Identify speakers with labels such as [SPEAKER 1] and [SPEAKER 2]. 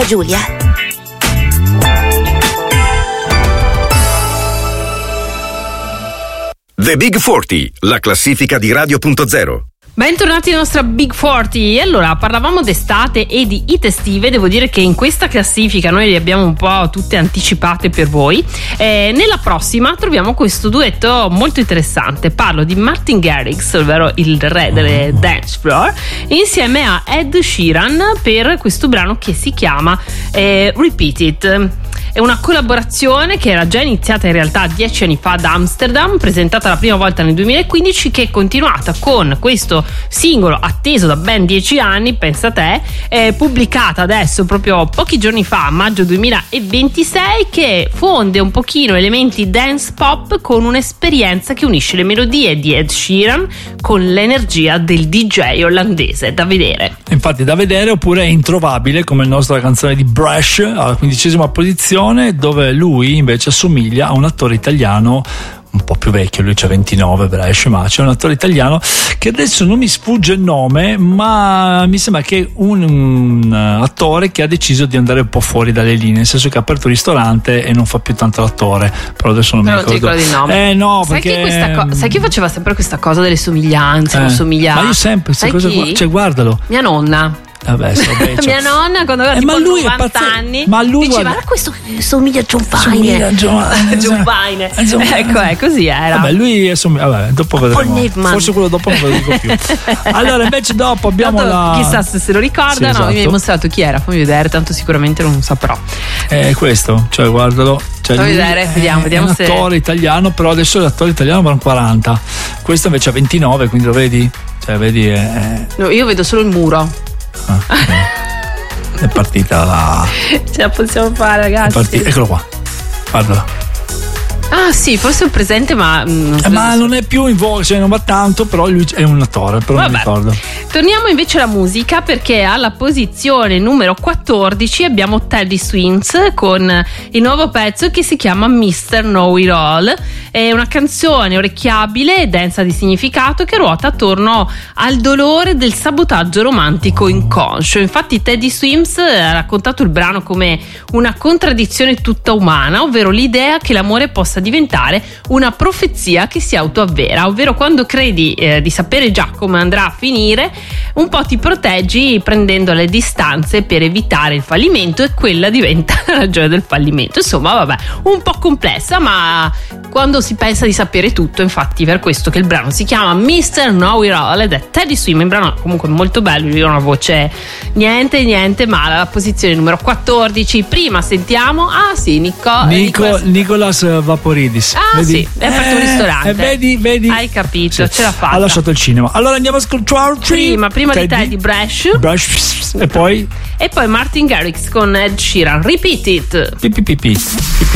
[SPEAKER 1] Giulia.
[SPEAKER 2] The Big 40, la classifica di Radio.0.
[SPEAKER 3] Bentornati alla nostra Big 40. Allora, parlavamo d'estate e di hit estive. Devo dire che in questa classifica noi le abbiamo un po' tutte anticipate per voi. Nella prossima troviamo questo duetto molto interessante. Parlo di Martin Garrix, ovvero il re delle dance floor, insieme a Ed Sheeran per questo brano che si chiama Repeat It. È una collaborazione che era già iniziata in realtà 10 anni fa ad Amsterdam, presentata la prima volta nel 2015, che è continuata con questo singolo atteso da ben 10 anni, pensa te, pubblicata adesso proprio pochi giorni fa, a maggio 2026, che fonde un pochino elementi dance pop con un'esperienza che unisce le melodie di Ed Sheeran con l'energia del DJ olandese. Da vedere.
[SPEAKER 4] Infatti da vedere, oppure è introvabile come la nostra canzone di Brash alla 15ª posizione, dove lui invece assomiglia a un attore italiano un po' più vecchio, lui c'ha 29, Brescia, ma c'è un attore italiano che adesso non mi sfugge il nome, ma mi sembra che un attore che ha deciso di andare un po' fuori dalle linee, nel senso che ha aperto un ristorante e non fa più tanto l'attore, però adesso non mi ricordo.
[SPEAKER 3] Non ti ricordi il nome?
[SPEAKER 4] No,
[SPEAKER 3] sai
[SPEAKER 4] perché
[SPEAKER 3] sai chi faceva sempre questa cosa delle somiglianze, non somiglia.
[SPEAKER 4] Ma io sempre questa cosa qua, cioè guardalo.
[SPEAKER 3] Mia nonna.
[SPEAKER 4] Vabbè,
[SPEAKER 3] mia nonna quando aveva tipo 90 anni
[SPEAKER 4] ma lui
[SPEAKER 3] diceva guarda questo somiglia a John Fine. John Fine. Ecco, così era.
[SPEAKER 4] Vabbè, lui vabbè, dopo vedremo. Forse quello dopo non ve lo dico più. Allora invece dopo abbiamo
[SPEAKER 3] chissà se lo ricorda. Sì, esatto. Mi hai mostrato chi era, fammi vedere, tanto sicuramente non saprò.
[SPEAKER 4] Questo, cioè guardalo, cioè
[SPEAKER 3] fammi vedere, vediamo
[SPEAKER 4] è un
[SPEAKER 3] se
[SPEAKER 4] attore italiano, però adesso l'attore italiano va a 40, questo invece ha 29, quindi lo vedi? Cioè vedi
[SPEAKER 3] No, io vedo solo il muro.
[SPEAKER 4] È partita la.
[SPEAKER 3] Ce la possiamo fare, ragazzi.
[SPEAKER 4] Eccolo qua, guardalo.
[SPEAKER 3] Ah sì, forse ho presente, ma
[SPEAKER 4] non è più in voga, cioè non va tanto, però lui è un attore, però non mi ricordo.
[SPEAKER 3] Torniamo invece alla musica, perché alla posizione numero 14 abbiamo Teddy Swims con il nuovo pezzo che si chiama Mr. Know It All. È una canzone orecchiabile e densa di significato che ruota attorno al dolore del sabotaggio romantico inconscio. Infatti Teddy Swims ha raccontato il brano come una contraddizione tutta umana, ovvero l'idea che l'amore possa diventare una profezia che si autoavvera, ovvero quando credi di sapere già come andrà a finire, un po' ti proteggi prendendo le distanze per evitare il fallimento, e quella diventa la ragione del fallimento. Insomma, vabbè, un po' complessa, ma quando si pensa di sapere tutto, infatti per questo che il brano si chiama Mr. Know It All ed è Teddy Swims. Il brano comunque molto bello, lui ha una voce niente male. Alla posizione numero 14 prima sentiamo
[SPEAKER 4] Nicolas Vaporidis.
[SPEAKER 3] Vedi? Sì, ha aperto un ristorante.
[SPEAKER 4] Vedi?
[SPEAKER 3] Hai capito,
[SPEAKER 4] sì.
[SPEAKER 3] Ce l'ha fatta.
[SPEAKER 4] Ha lasciato il cinema. Allora andiamo a ascoltare
[SPEAKER 3] prima di Teddy Brash
[SPEAKER 4] e poi
[SPEAKER 3] Martin Garrix con Ed Sheeran, Repeat It.